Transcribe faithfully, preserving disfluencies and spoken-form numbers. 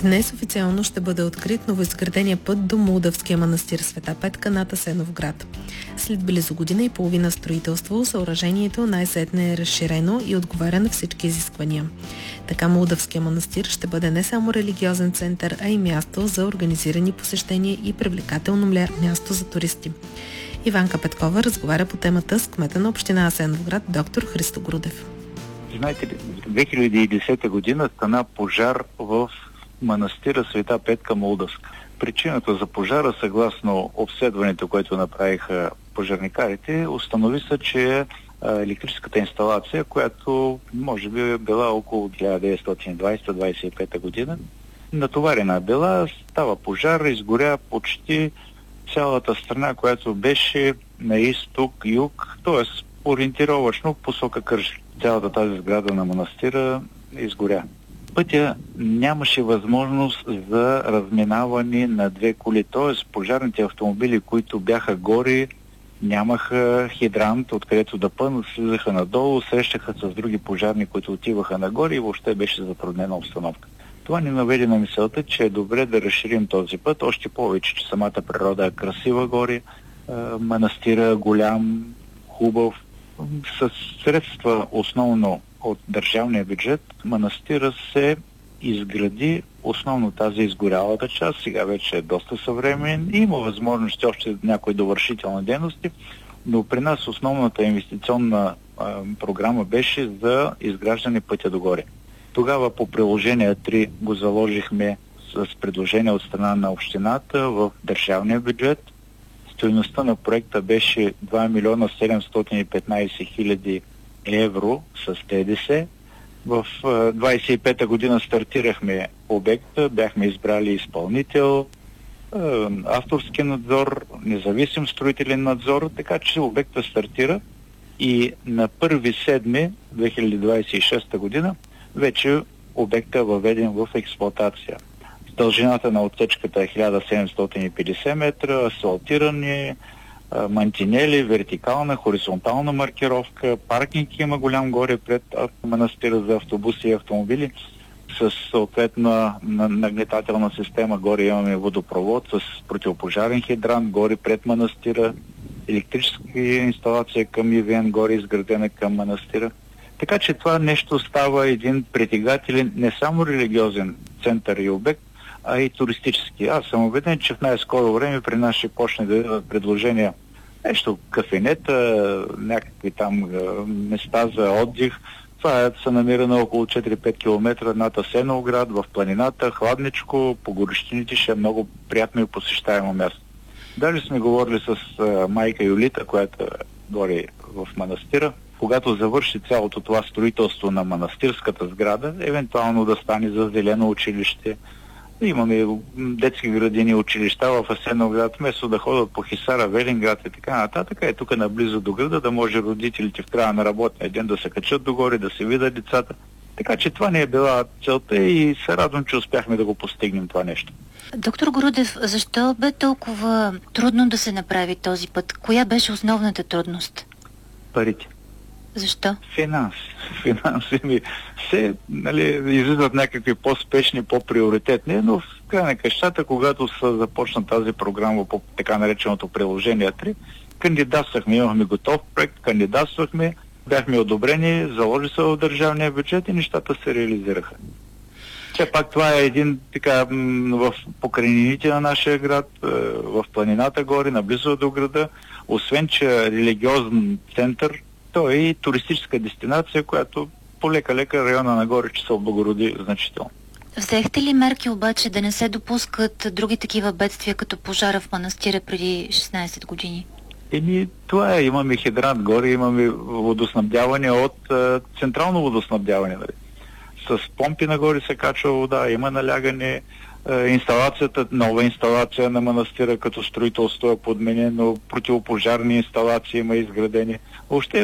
Днес официално ще бъде открит новоизградения път до Молдавския манастир Света Петка над Асеновград. След близо година и половина строителство, съоръжението най-сетне е разширено и отговаря на всички изисквания. Така Молдавския манастир ще бъде не само религиозен център, а и място за организирани посещения и привлекателно място за туристи. Иванка Петкова разговаря по темата с кмета на община Асеновград доктор Христо Грудев. Знаете ли, две хиляди и десета година стана пожар в манастира Света Петка Молдавска. Причината за пожара, съгласно обследването, което направиха пожарникарите, установи се, че е електрическата инсталация, която може би е била около хиляда деветстотин и двадесета до двадесет и пета година. Натоварена била, става пожар, изгоря почти цялата страна, която беше на изток-юг, т.е. ориентировачно в посока Кърджали. Цялата тази сграда на манастира изгоря. Пътя нямаше възможност за разминаване на две коли, т.е. пожарните автомобили, които бяха горе, нямаха хидрант, откъдето да пънат, слизаха надолу, срещаха с други пожарни, които отиваха нагоре и въобще беше затруднена обстановка. Това ни наведе на мисълта, че е добре да разширим този път, още повече, че самата природа е красива горе, манастира голям, хубав, с средства основно от държавния бюджет, манастира се изгради основно тази изгорялата част, сега вече е доста съвременен, има възможност още някои довършителни дейности, но при нас основната инвестиционна а, програма беше за изграждане пътя догоре. Тогава по приложение три го заложихме с предложение от страна на общината в държавния бюджет. Стойността на проекта беше два милиона седемстотин и петнадесет хиляди евро с ДДС. В двадесет и пета година стартирахме обекта, бяхме избрали изпълнител, авторски надзор, независим строителен надзор, така че обекта стартира и на първи седми две хиляди двадесет и шеста година вече обекта е въведен в експлоатация. Дължината на отсечката е хиляда седемстотин и петдесет метра, асфалтирани, мантинели, вертикална, хоризонтална маркировка, паркинг има голям горе пред манастира за автобуси и автомобили, с съответна нагнетателна система. Горе имаме водопровод с противопожарен хидрант, горе пред манастира, електрическа инсталация към И В Н, горе изградена към манастира. Така че това нещо става един притегателен, не само религиозен център и обект, а и туристически. Аз съм убеден, че в най-скоро време при нас ще почне да идват предложения нещо, кафенета, някакви там места за отдих. Това се намира на около четири-пет километра над Асеновград, в планината, хладничко, по горещините ще е много приятно и посещаемо място. Даже сме говорили с а, майка Юлита, която е горе в манастира, когато завърши цялото това строителство на манастирската сграда, евентуално да стане за зелено училище. Имаме детски градини, училища в Асеновград, вместо да ходят по Хисара, Велинград и така нататък, е тук наблизо до града, да може родителите в края на работния ден да се качат догоре, да се видят децата. Така че това не е била целта и се радвам, че успяхме да го постигнем това нещо. Доктор Грудев, защо бе толкова трудно да се направи този път? Коя беше основната трудност? Парите. Защо? Финанси. Финанси ми се, нали, излизат някакви по-спешни, по-приоритетни, но в край на къщата, когато се започна тази програма по така нареченото приложение три, кандидатствахме, имахме готов проект, кандидатствахме, бяхме одобрени, заложи се в държавния бюджет и нещата се реализираха. Все пак това е един така в покрайнините на нашия град, в планината горе, наблизо до града, освен че религиозен център, то е и туристическа дестинация, която полека-лека района нагоре, че се облагороди значително. Взехте ли мерки обаче да не се допускат други такива бедствия, като пожара в манастира преди шестнадесет години? Еми, това е. Имаме хидрант горе, имаме водоснабдяване от е, централно водоснабдяване. Нали. С помпи нагоре се качва вода, има налягане. Е, инсталацията, нова инсталация на манастира, като строителство е подменено, противопожарни инсталации има изградени. Въобще